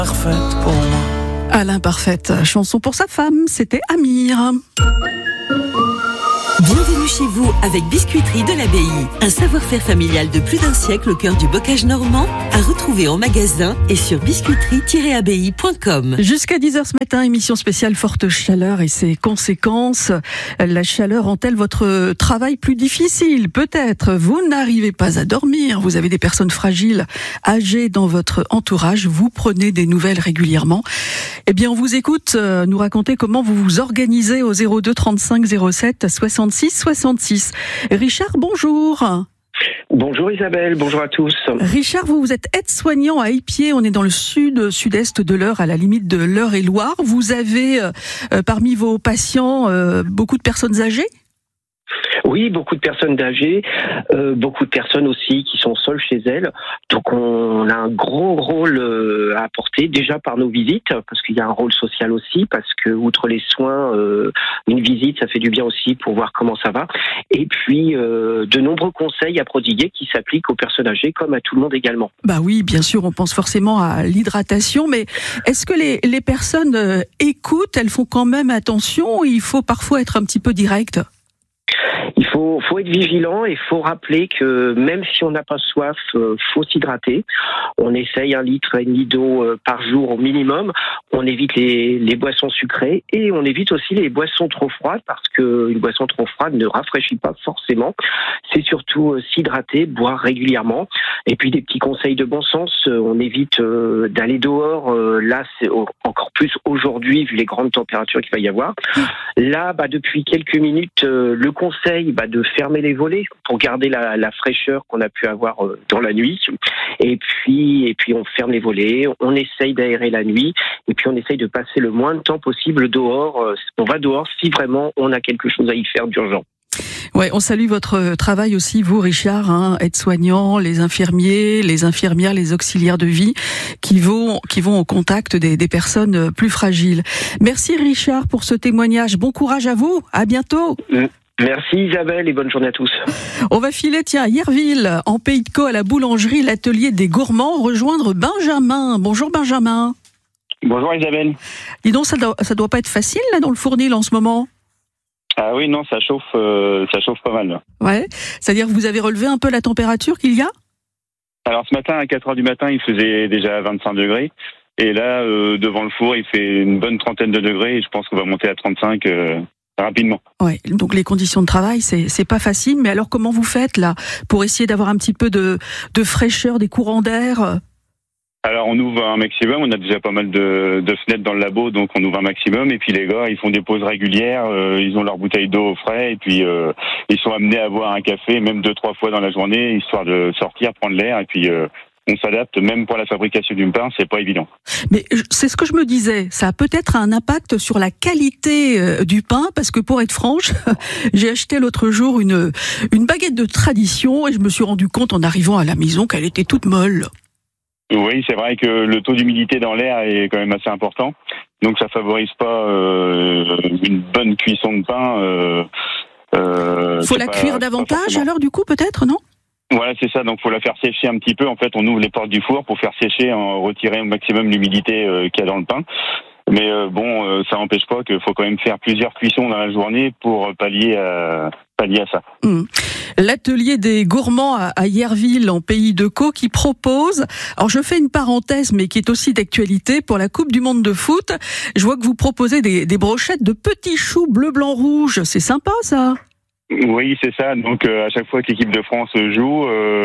Parfaite pour moi. Alain Parfaite, chanson pour sa femme, c'était Amir. Bienvenue chez vous avec Biscuiterie de l'Abbaye. Un savoir-faire familial de plus d'un siècle au cœur du bocage normand, à retrouver en magasin et sur biscuiterie-abbaye.com. Jusqu'à 10h ce matin, émission spéciale forte chaleur et ses conséquences. La chaleur rend-elle votre travail plus difficile? Peut-être. Vous n'arrivez pas à dormir. Vous avez des personnes fragiles, âgées dans votre entourage. Vous prenez des nouvelles régulièrement. Eh bien, on vous écoute nous raconter comment vous vous organisez au 02 35 07 66 66. Richard, bonjour. Bonjour Isabelle, bonjour à tous. Richard, vous êtes aide-soignant à Épied, on est dans le sud-est de l'Eure, à la limite de l'Eure-et-Loire. Vous avez parmi vos patients beaucoup de personnes âgées ? Oui, beaucoup de personnes âgées, beaucoup de personnes aussi qui sont seules chez elles. Donc on a un gros rôle à apporter, déjà par nos visites, parce qu'il y a un rôle social aussi, parce que outre les soins, une visite, ça fait du bien aussi pour voir comment ça va. Et puis de nombreux conseils à prodiguer qui s'appliquent aux personnes âgées comme à tout le monde également. Bah oui, bien sûr, on pense forcément à l'hydratation, mais est-ce que les personnes écoutent, elles font quand même attention, ou il faut parfois être un petit peu direct ? Il faut être vigilant et faut rappeler que même si on n'a pas soif, faut s'hydrater. On essaye 1,5 litre d'eau par jour au minimum. On évite les boissons sucrées et on évite aussi les boissons trop froides parce que une boisson trop froide ne rafraîchit pas forcément. C'est surtout s'hydrater, boire régulièrement. Et puis des petits conseils de bon sens. On évite d'aller dehors. Là, c'est encore plus aujourd'hui vu les grandes températures qu'il va y avoir. Là, depuis quelques minutes, le conseil de fermer les volets pour garder la fraîcheur qu'on a pu avoir dans la nuit. Et puis on ferme les volets, on essaye d'aérer la nuit et puis on essaye de passer le moins de temps possible dehors. On va dehors si vraiment on a quelque chose à y faire d'urgent. Ouais, on salue votre travail aussi, vous, Richard, aide-soignant, les infirmiers, les infirmières, les auxiliaires de vie qui vont au contact des personnes plus fragiles. Merci, Richard, pour ce témoignage. Bon courage à vous. À bientôt. Merci Isabelle et bonne journée à tous. On va filer, à Yerville, en Pays de Caux, à la boulangerie, l'atelier des gourmands, rejoindre Benjamin. Bonjour Benjamin. Bonjour Isabelle. Dis donc, ça doit pas être facile là dans le fournil en ce moment. Ah oui, non, ça chauffe pas mal. Là. Ouais, c'est-à-dire que vous avez relevé un peu la température qu'il y a ? Alors ce matin, à 4h du matin, il faisait déjà 25 degrés. Et là, devant le four, il fait une bonne trentaine de degrés et je pense qu'on va monter à 35 rapidement. Ouais, donc les conditions de travail, c'est pas facile. Mais alors comment vous faites là pour essayer d'avoir un petit peu de fraîcheur, des courants d'air ? Alors on ouvre un maximum, on a déjà pas mal de fenêtres dans le labo, donc on ouvre un maximum. Et puis les gars, ils font des pauses régulières, ils ont leur bouteille d'eau au frais, et puis ils sont amenés à boire un café, même 2-3 fois dans la journée, histoire de sortir, prendre l'air, et puis on s'adapte, même pour la fabrication du pain, c'est pas évident. Mais c'est ce que je me disais, ça a peut-être un impact sur la qualité du pain, parce que pour être franche, j'ai acheté l'autre jour une baguette de tradition, et je me suis rendu compte en arrivant à la maison qu'elle était toute molle. Oui, c'est vrai que le taux d'humidité dans l'air est quand même assez important, donc ça favorise pas une bonne cuisson de pain. Faut la cuire davantage alors du coup peut-être, non ? Voilà, c'est ça, donc faut la faire sécher un petit peu. En fait, on ouvre les portes du four pour faire sécher, retirer au maximum l'humidité qu'il y a dans le pain. Mais ça n'empêche pas qu'il faut quand même faire plusieurs cuissons dans la journée pour pallier à ça. L'atelier des gourmands à Yerville, en Pays de Caux, qui propose, alors je fais une parenthèse, mais qui est aussi d'actualité, pour la Coupe du Monde de foot. Je vois que vous proposez des brochettes de petits choux bleu, blanc, rouge. C'est sympa, ça ? Oui, c'est ça. Donc, à chaque fois que l'équipe de France joue,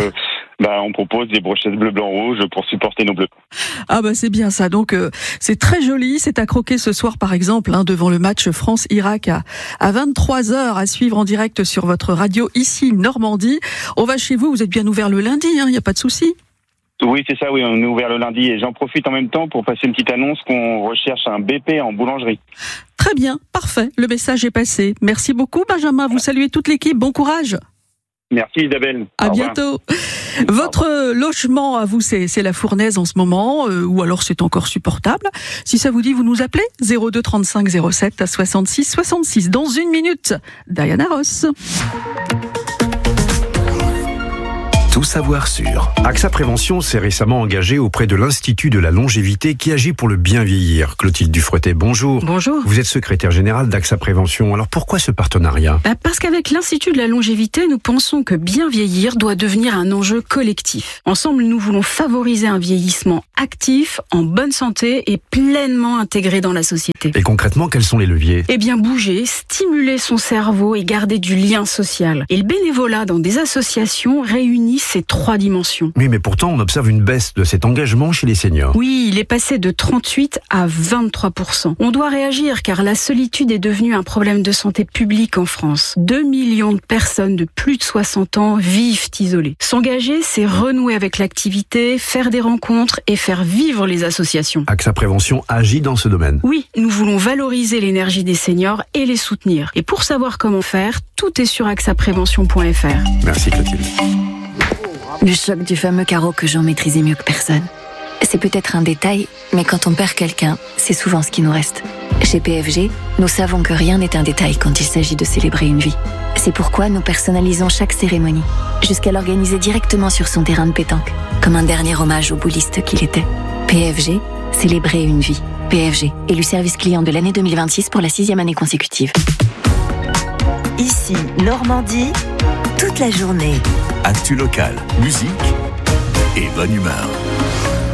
on propose des brochettes bleu, blanc, rouge pour supporter nos bleus. Ah c'est bien ça. Donc, c'est très joli. C'est à croquer ce soir, par exemple, devant le match France-Irak à 23h, à suivre en direct sur votre radio ici, Normandie. On va chez vous. Vous êtes bien ouvert le lundi, il n'y a pas de souci. Oui, c'est ça, oui, on est ouvert le lundi et j'en profite en même temps pour passer une petite annonce qu'on recherche un BP en boulangerie. Très bien, parfait, le message est passé. Merci beaucoup Benjamin, vous saluez toute l'équipe, bon courage. Merci Isabelle. À bientôt. Votre logement à vous, c'est la fournaise en ce moment, ou alors c'est encore supportable. Si ça vous dit, vous nous appelez 02 35 07 66 66. Dans une minute, Diana Ross. tout savoir sur. AXA Prévention s'est récemment engagé auprès de l'Institut de la longévité qui agit pour le bien vieillir. Clotilde Dufretet, bonjour. Bonjour. Vous êtes secrétaire générale d'AXA Prévention. Alors pourquoi ce partenariat ? Parce qu'avec l'Institut de la longévité, nous pensons que bien vieillir doit devenir un enjeu collectif. Ensemble, nous voulons favoriser un vieillissement actif, en bonne santé et pleinement intégré dans la société. Et concrètement, quels sont les leviers ? Eh bien, bouger, stimuler son cerveau et garder du lien social. Et le bénévolat dans des associations réunit ces 3 dimensions. Oui, mais pourtant, on observe une baisse de cet engagement chez les seniors. Oui, il est passé de 38 à 23%. On doit réagir car la solitude est devenue un problème de santé publique en France. 2 millions de personnes de plus de 60 ans vivent isolées. S'engager, c'est renouer avec l'activité, faire des rencontres et faire vivre les associations. AXA Prévention agit dans ce domaine. Oui, nous voulons valoriser l'énergie des seniors et les soutenir. Et pour savoir comment faire, tout est sur axaprévention.fr. Merci Clotilde. Le choc du fameux carreau que Jean maîtrisait mieux que personne. C'est peut-être un détail, mais quand on perd quelqu'un, c'est souvent ce qui nous reste. Chez PFG, nous savons que rien n'est un détail quand il s'agit de célébrer une vie. C'est pourquoi nous personnalisons chaque cérémonie, jusqu'à l'organiser directement sur son terrain de pétanque, comme un dernier hommage au bouliste qu'il était. PFG, célébrer une vie. PFG, élu service client de l'année 2026 pour la 6e année consécutive. Ici, Normandie, toute la journée. Actu local, musique et bonne humeur.